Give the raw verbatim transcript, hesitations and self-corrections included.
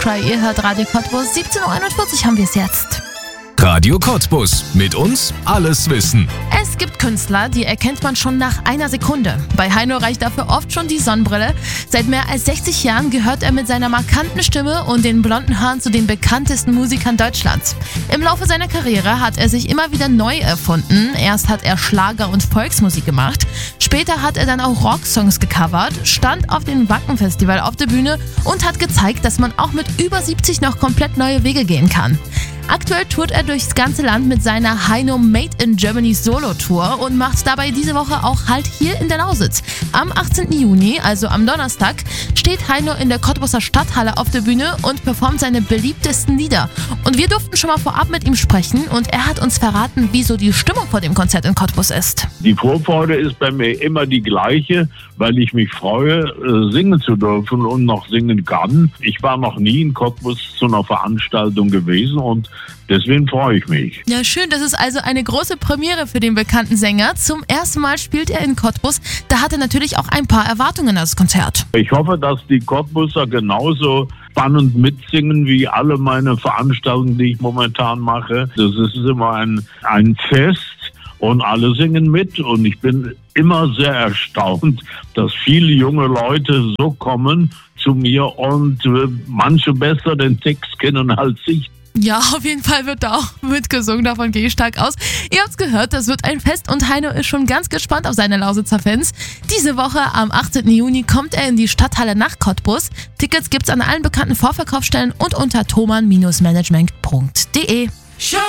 Cry. Ihr hört Radio Cottbus, siebzehn Uhr einundvierzig haben wir es jetzt. Radio Cottbus. Mit uns alles wissen. Es gibt Künstler, die erkennt man schon nach einer Sekunde. Bei Heino reicht dafür oft schon die Sonnenbrille. Seit mehr als sechzig Jahren gehört er mit seiner markanten Stimme und den blonden Haaren zu den bekanntesten Musikern Deutschlands. Im Laufe seiner Karriere hat er sich immer wieder neu erfunden. Erst hat er Schlager und Volksmusik gemacht. Später hat er dann auch Rocksongs gecovert, stand auf dem Wacken-Festival auf der Bühne und hat gezeigt, dass man auch mit über siebzig noch komplett neue Wege gehen kann. Aktuell tourt er durchs ganze Land mit seiner Heino Made in Germany Solo-Tour und macht dabei diese Woche auch Halt hier in der Lausitz. Am achtzehnten Juni, also am Donnerstag, steht Heino in der Cottbuser Stadthalle auf der Bühne und performt seine beliebtesten Lieder. Und wir durften schon mal vorab mit ihm sprechen und er hat uns verraten, wie so die Stimmung vor dem Konzert in Cottbus ist. Die Vorfreude ist bei mir immer die gleiche, weil ich mich freue, singen zu dürfen und noch singen kann. Ich war noch nie in Cottbus zu einer Veranstaltung gewesen und deswegen freue ich mich. Ja, schön. Das ist also eine große Premiere für den bekannten Sänger. Zum ersten Mal spielt er in Cottbus. Da hat er natürlich auch ein paar Erwartungen an das Konzert. Ich hoffe, dass die Cottbuser genauso spannend mitsingen wie alle meine Veranstaltungen, die ich momentan mache. Das ist immer ein, ein Fest. Und alle singen mit und ich bin immer sehr erstaunt, dass viele junge Leute so kommen zu mir und äh, manche besser den Text kennen als ich. Ja, auf jeden Fall wird da auch mitgesungen, davon gehe ich stark aus. Ihr habt's gehört, das wird ein Fest und Heino ist schon ganz gespannt auf seine Lausitzer Fans. Diese Woche am achtzehnten Juni kommt er in die Stadthalle nach Cottbus. Tickets gibt's an allen bekannten Vorverkaufsstellen und unter thomann Bindestrich management punkt de.